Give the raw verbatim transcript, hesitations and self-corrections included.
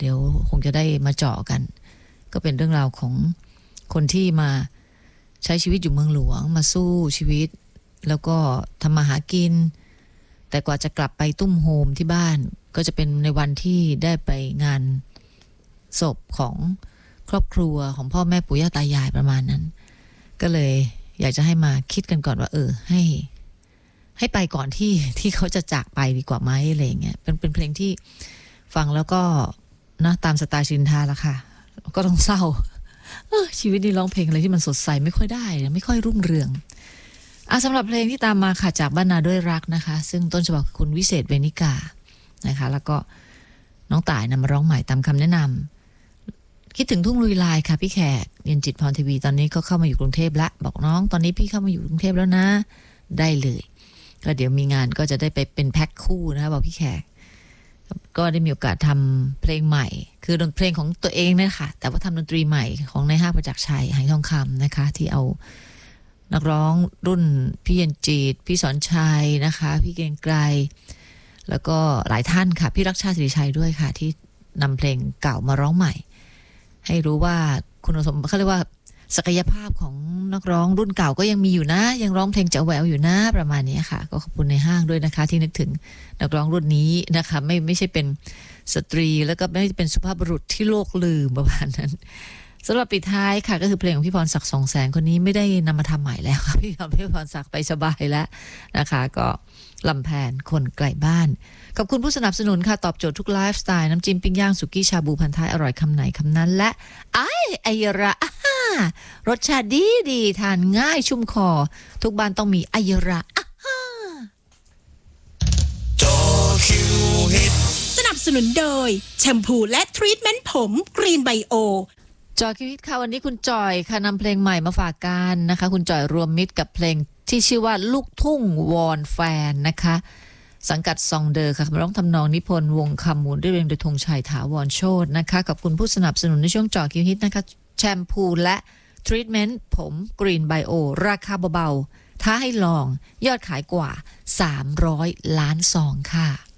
เดี๋ยวคงจะได้มาเจาะกันก็เป็นเรื่องราวของคนที่มาใช้ชีวิตอยู่เมืองหลวงมาสู้ชีวิตแล้วก็ทำมาหากินแต่กว่าจะกลับไปตุ้มโฮมที่บ้านก็จะเป็นในวันที่ได้ไปงานศพของครอบครัวของพ่อแม่ปู่ย่าตายายประมาณนั้นก็เลยอยากจะให้มาคิดกันก่อนว่าเออให้ให้ไปก่อนที่ที่เขาจะจากไปดีกว่าไหมอะไรอย่างเงี้ยเป็นเป็นเพลงที่ฟังแล้วก็นะตามสไตล์ชินทาละค่ะก็ต้องเศร้าเออชีวิตนี้ร้องเพลงอะไรที่มันสดใสไม่ค่อยได้ไม่ค่อยรุ่งเรืองอ่ะสำหรับเพลงที่ตามมาค่ะจากบ้านนาด้วยรักนะคะซึ่งต้นฉบับคุณวิเศษเวนิกานะคะแล้วก็น้องต่ายนำมาร้องใหม่ตามคำแนะนำคิดถึงทุ่งลุยลายค่ะพี่แขกเย็นจิตพรทีวีตอนนี้ก็เข้ามาอยู่กรุงเทพละบอกน้องตอนนี้พี่เข้ามาอยู่กรุงเทพแล้วนะได้เลยก็เดี๋ยวมีงานก็จะได้ไปเป็นแพ็คคู่นะคะบอกพี่แขกก็ได้มีโอกาสทำเพลงใหม่คือดนตรีเพลงของตัวเองเนี่ยค่ะแต่ว่าทำดนตรีใหม่ของนายห้างประจักษ์ชัยหายทองคำนะคะที่เอานักร้องรุ่นพี่เย็นจีตพี่สอนชัยนะคะพี่เกรียงไกรแล้วก็หลายท่านค่ะพี่รักชาติศิริชัยด้วยค่ะที่นำเพลงเก่ามาร้องใหม่ให้รู้ว่าคุณสมบัติเขาเรียกว่าศักยภาพของนักร้องรุ่นเก่าก็ยังมีอยู่นะยังร้องเพลงแจ๋วแหววอยู่นะประมาณนี้ค่ะก็ขอบคุณในห้างด้วยนะคะที่นึกถึงนักร้องรุ่นนี้นะคะไม่ไม่ใช่เป็นสตรีแล้วก็ไม่ใช่เป็นสุภาพบุรุษที่โลกลืมประมาณนั้นสำหรับปิดท้ายค่ะก็คือเพลงของพี่พรศักดิ์สองแสนคนนี้ไม่ได้นำมาทำใหม่แล้วค่ะพี่ทำพี่พรศักดิ์ไปสบายแล้วนะคะก็ลำแพนคนไกลบ้านขอบคุณผู้สนับสนุนค่ะตอบโจทย์ทุกไลฟ์สไตล์น้ำจิ้มปิ้งย่างสุกี้ชาบูพันท้ายอร่อยคำไหนคำนั้นและไอ้ไอระรสชาติดีดีทานง่ายชุ่มคอทุกบ้านต้องมีไอระจอคิวฮิตสนับสนุนโดยแชมพูและทรีทเมนต์ผมกรีนไบโอจอยคิวฮิตค่ะวันนี้คุณจอยค่ะนำเพลงใหม่มาฝากกันนะคะคุณจอยรวมมิตรกับเพลงที่ชื่อว่าลูกทุ่งวอนแฟนนะคะสังกัดซองเดอร์ค่ะร้องทำนองนิพนธ์วงคำมูลด้วยเพลงโดยธงชัยถาวรโชตินะคะกับคุณผู้สนับสนุนในช่วงจอยคิวฮิตนะคะแชมพูและทรีทเมนต์ผมกรีนไบโอราคาเบาๆท้าให้ลองยอดขายกว่าสามร้อยล้านซองค่ะ